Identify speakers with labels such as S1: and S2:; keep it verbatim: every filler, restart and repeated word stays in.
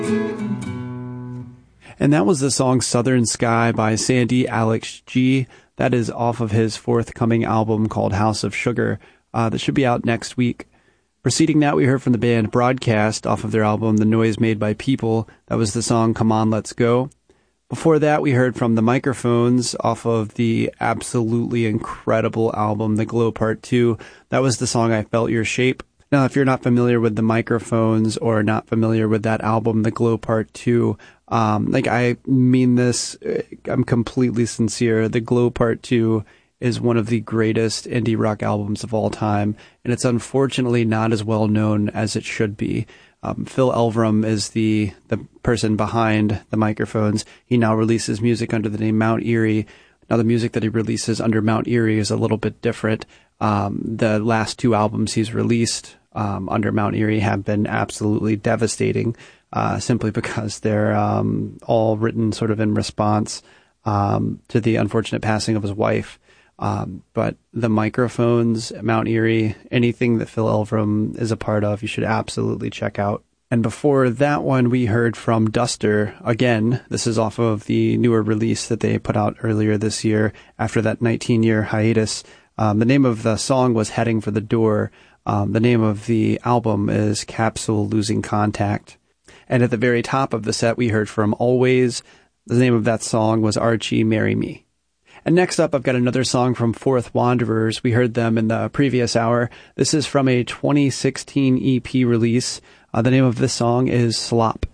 S1: And that was the song Southern Sky by Sandy Alex G. That is off of his forthcoming album called House of Sugar. Uh, that should be out next week. Preceding that, we heard from the band Broadcast off of their album The Noise Made by People. That was the song Come On, Let's Go. Before that, we heard from the Microphones off of the absolutely incredible album The Glow Part two. That was the song I Felt Your Shape. Now, if you're not familiar with the Microphones or not familiar with that album, The Glow Part two, um, like I mean this, I'm completely sincere. The Glow Part two is one of the greatest indie rock albums of all time, and it's unfortunately not as well known as it should be. Um, Phil Elverum is the the person behind the Microphones. He now releases music under the name Mount Eerie. Now, the music that he releases under Mount Eerie is a little bit different. Um, the last two albums he's released um, under Mount Eerie have been absolutely devastating, uh, simply because they're um, all written sort of in response um, to the unfortunate passing of his wife. Um, but the Microphones, Mount Eerie, anything that Phil Elverum is a part of, you should absolutely check out. And before that one, we heard from Duster. Again, this is off of the newer release that they put out earlier this year after that nineteen-year hiatus. Um, the name of the song was Heading for the Door. Um, the name of the album is Capsule Losing Contact. And at the very top of the set, we heard from Always. The name of that song was Archie, Marry Me. And next up, I've got another song from Fourth Wanderers. We heard them in the previous hour. This is from a twenty sixteen E P release. Uh, the name of this song is Slop.